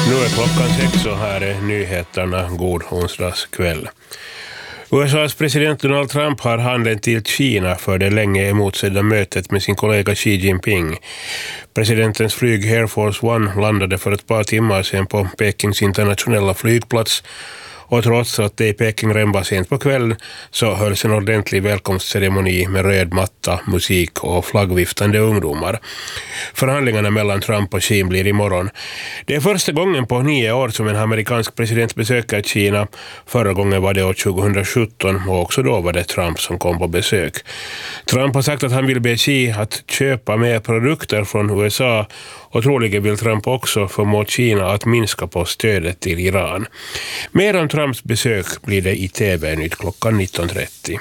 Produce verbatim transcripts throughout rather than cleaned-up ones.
Nu är klockan sex och här är nyheterna. God onsdagskväll. U S A:s president Donald Trump har handen till Kina för det länge emotsedda mötet med sin kollega Xi Jinping. Presidentens flyg Air Force One landade för ett par timmar sedan på Pekings internationella flygplats. Och trots att det i Peking redan var sent på kvällen så hölls en ordentlig välkomstceremoni med röd matta, musik och flaggviftande ungdomar. Förhandlingarna mellan Trump och Xi blir imorgon. Det är första gången på nio år som en amerikansk president besöker Kina. Förra gången var det år tjugohundrasjutton och också då var det Trump som kom på besök. Trump har sagt att han vill be Xi att köpa mer produkter från U S A och troligen vill Trump också förmå Kina att minska på stödet till Iran. Mer om Trumps besök blir det i T V-nytt klockan nitton trettio.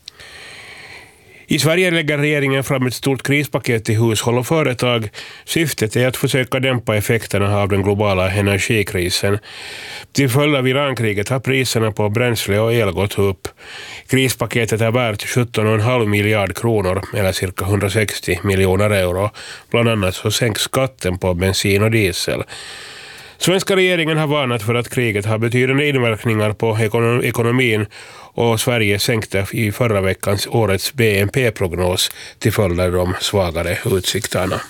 I Sverige lägger regeringen fram ett stort krispaket till hushåll och företag. Syftet är att försöka dämpa effekterna av den globala energikrisen. Till följd av Irankriget har priserna på bränsle och el gått upp. Krispaketet är värt sjutton komma fem miljard kronor eller cirka hundrasextio miljoner euro. Bland annat så sänks skatten på bensin och diesel. Svenska regeringen har varnat för att kriget har betydande inverkningar på ekonom- ekonomin och Sverige sänkte i förra veckans årets B N P-prognos till följd av de svagare utsikterna.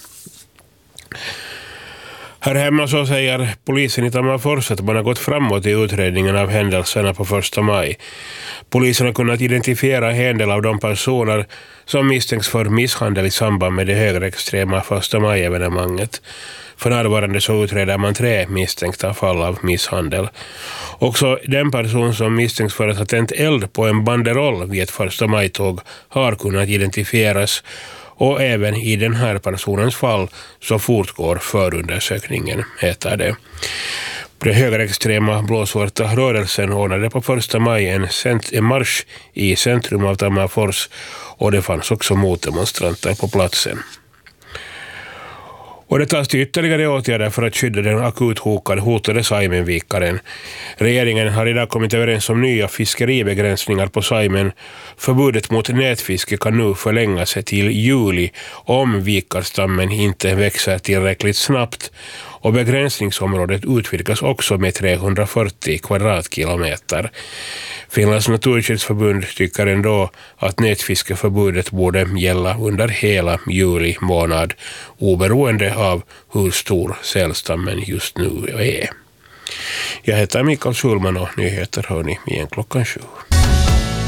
Här hemma så säger polisen i Tammerfors att man har gått framåt i utredningen av händelserna på första maj. Polisen har kunnat identifiera en del av de personer som misstänks för misshandel i samband med det högerextrema första maj-evenemanget. För närvarande så utreder man tre misstänkta fall av misshandel. Också den person som misstänks för att ha tänt eld på en banderoll vid ett första majtåg har kunnat identifieras. Och även i den här personens fall så fortgår förundersökningen, heter det. Den högerextrema blåsvarta rörelsen ordnade på första maj en, cent- en marsch i centrum av Tammerfors och det fanns också motdemonstranter på platsen. Och det tas till ytterligare åtgärder för att skydda den akut hotade, hotade Saimenvikaren. Regeringen har idag kommit överens om nya fiskeribegränsningar på Saimen. Förbudet mot nätfiske kan nu förlängas till juli om vikarstammen inte växer tillräckligt snabbt. Och begränsningsområdet utvidgas också med trehundrafyrtio kvadratkilometer. Finlands naturskyddsförbund tycker ändå att nätfiskeförbudet borde gälla under hela juli månad, oberoende av hur stor sälstammen just nu är. Jag heter Mikael Schulman och nyheter hör ni igen klockan sju.